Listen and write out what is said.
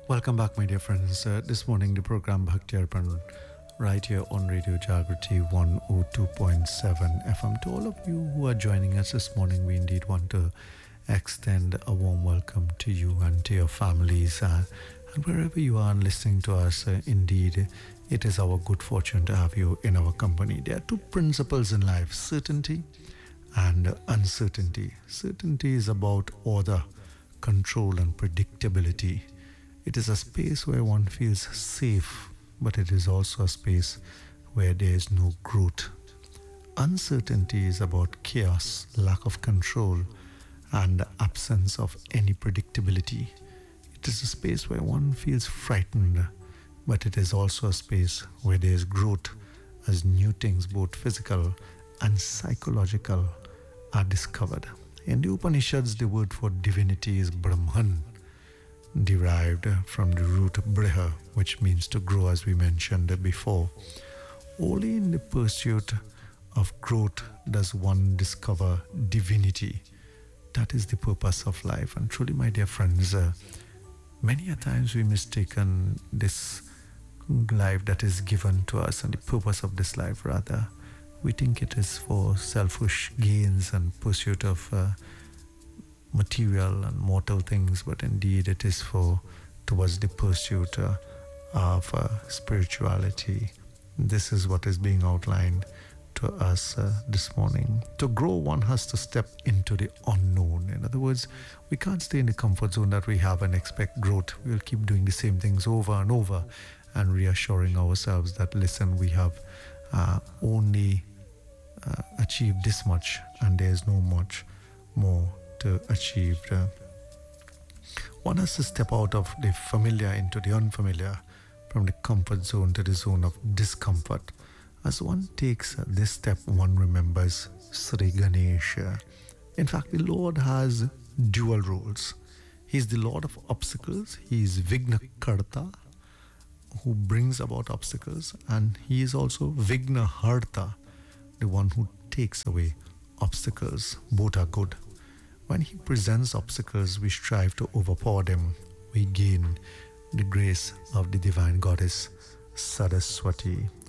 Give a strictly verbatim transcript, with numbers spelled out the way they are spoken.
Welcome back, my dear friends. Uh, this morning, the program Bhakti Arpan, right here on Radio Jagrati one oh two point seven F M. To all of you who are joining us this morning, we indeed want to extend a warm welcome to you and to your families. Uh, and wherever you are listening to us, uh, indeed, it is our good fortune to have you in our company. There are two principles in life: certainty and uncertainty. Certainty is about order, control, and predictability. It is a space where one feels safe, but it is also a space where there is no growth. Uncertainty is about chaos, lack of control, and the absence of any predictability. It is a space where one feels frightened, but it is also a space where there is growth as new things, both physical and psychological, are discovered. In the Upanishads, the word for divinity is Brahman, derived from the root briha, which means to grow, as we mentioned before. Only in the pursuit of growth does one discover divinity. That is the purpose of life. And truly, my dear friends, uh, many a times we mistaken this life that is given to us and the purpose of this life, rather. We think it is for selfish gains and pursuit of uh, material and mortal things, but indeed it is for towards the pursuit uh, of uh, spirituality. This is what is being outlined to us uh, this morning. To grow, one has to step into the unknown. In other words, we can't stay in the comfort zone that we have and expect growth. We'll keep doing the same things over and over and reassuring ourselves that, listen, we have uh, only uh, achieved this much and there's no much more to achieve. Uh, one has to step out of the familiar into the unfamiliar, from the comfort zone to the zone of discomfort. As one takes uh, this step, one remembers Sri Ganesha. In fact, the Lord has dual roles. He is the Lord of obstacles. He is Vigna Karta, who brings about obstacles, and he is also Vigna Harta, the one who takes away obstacles. Both are good. When he presents obstacles, we strive to overpower them. We gain the grace of the divine goddess Saraswati.